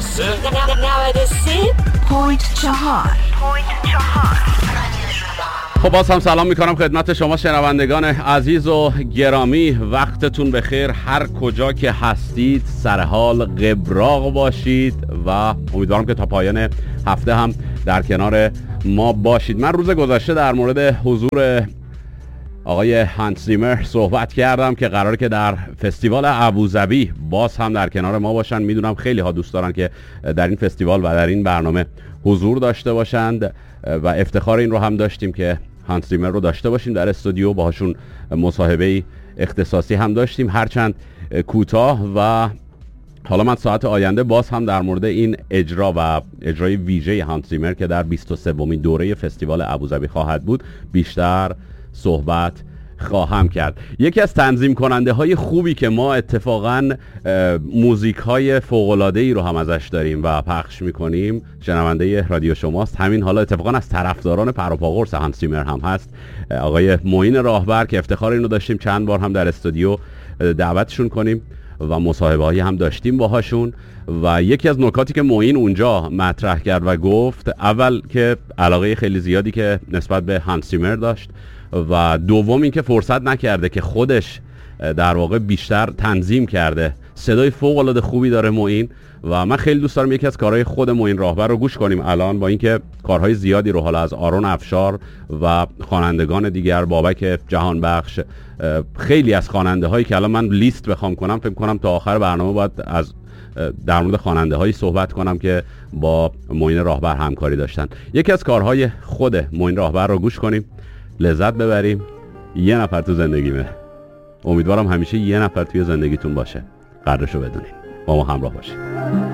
خب باز هم سلام میکنم خدمت شما شنوندگان عزیز و گرامی. وقتتون بخیر، هر کجا که هستید سر حال قبراق باشید و امیدوارم که تا پایان هفته هم در کنار ما باشید. من روز گذشته در مورد حضور آقای هانس زیمر صحبت کردم که قراره که در فستیوال ابوظبی باز هم در کنار ما باشن. میدونم خیلی ها دوست دارن که در این فستیوال و در این برنامه حضور داشته باشند و افتخار این رو هم داشتیم که هانس زیمر رو داشته باشیم در استودیو. باهاشون مصاحبه اختصاصی هم داشتیم، هرچند کوتاه، و حالا من ساعت آینده باز هم در مورد این اجرا و اجرای ویژه هانس زیمر که در 23مین دوره فستیوال ابوظبی خواهد بود بیشتر صحبت خواهم کرد. یکی از تنظیم کننده های خوبی که ما اتفاقا موزیک های فوق العاده ای رو هم ازش داریم و پخش میکنیم، شنونده رادیو شماست. همین حالا اتفاقا از طرفداران پروپاقرص هانس زیمر هم هست، آقای معین راهبر، که افتخار اینو داشتیم چند بار هم در استودیو دعوتشون کنیم و مصاحبه هایی هم داشتیم باهاشون. و یکی از نکاتی که معین اونجا مطرح کرد و گفت، اول که علاقه خیلی زیادی که نسبت به هانس زیمر داشت و دوم این که فرصت نکرده که خودش در واقع بیشتر تنظیم کرده. صدای فوق العاده خوبی داره معین و من خیلی دوست دارم یکی از کارهای خود معین راهبر رو گوش کنیم الان، با اینکه کارهای زیادی رو حالا از آرون افشار و خوانندگان دیگر، بابک جهانبخش، خیلی از خواننده هایی که الان من لیست بخوام کنم فکر کنم تا آخر برنامه باید از در مورد خواننده هایی صحبت کنم که با معین راهبر همکاری داشتن. یکی از کارهای خود معین راهبر رو گوش کنیم، لذت ببریم. یه نفر تو زندگیمه، امیدوارم همیشه یه نفر توی زندگیتون باشه، قدرشو بدونین. با ما همراه باشید.